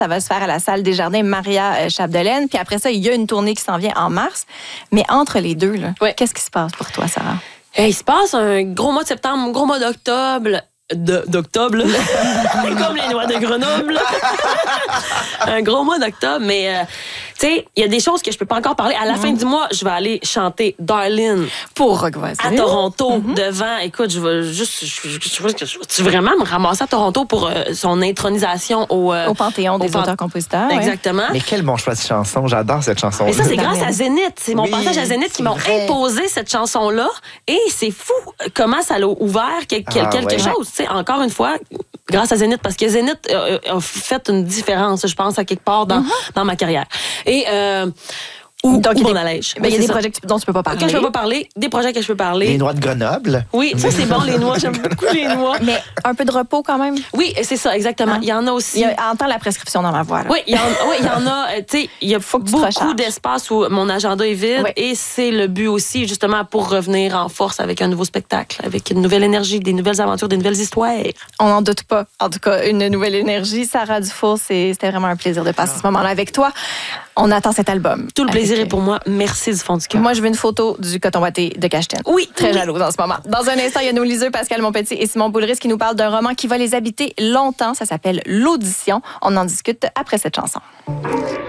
Ça va se faire à la salle des Jardins Maria Chapdelaine. Puis après ça, il y a une tournée qui s'en vient en mars. Mais entre les deux, là, qu'est-ce qui se passe pour toi, Sarah? Il se passe un gros mois de septembre, un gros mois d'octobre. D'octobre, là. Comme les noix de Grenoble. Un gros mois d'octobre, mais tu sais, il y a des choses que je peux pas encore parler. À la fin du mois, je vais aller chanter Darlene pour Rock Voisine à Toronto devant. Écoute, je vais vraiment me ramasser à Toronto pour son intronisation au Panthéon des auteurs-compositeurs. Exactement. Mais quel bon choix de chanson. J'adore cette chanson. Et ça, c'est grâce à Zénith. C'est mon passage à Zénith qui m'ont imposé cette chanson-là. Et c'est fou comment ça l'a ouvert quelque chose. Encore une fois, grâce à Zénith, parce que Zénith a fait une différence, je pense, à quelque part dans ma carrière. Et donc, il y a des projets dont tu peux pas parler. Que je peux pas parler, des projets que je peux parler. Les noix de Grenoble. Oui, ça c'est bon, les noix, j'aime beaucoup les noix. Mais un peu de repos quand même. Oui, c'est ça, exactement. Il y en a aussi. Entends la prescription dans ma voix. Là. Oui, il y en a. Tu sais, il y a beaucoup d'espace où mon agenda est vide et c'est le but aussi, justement, pour revenir en force avec un nouveau spectacle, avec une nouvelle énergie, des nouvelles aventures, des nouvelles histoires. On n'en doute pas. En tout cas, une nouvelle énergie. Sarah Dufour, c'était vraiment un plaisir de passer ce moment-là avec toi. On attend cet album. Tout le plaisir est pour moi. Merci du fond du cœur. Moi, je veux une photo du coton watté de Cacheton. Oui. Très jalouse en ce moment. Dans un instant, il y a nos liseux, Pascal Monpetit et Simon Boulris, qui nous parlent d'un roman qui va les habiter longtemps. Ça s'appelle L'Audition. On en discute après cette chanson.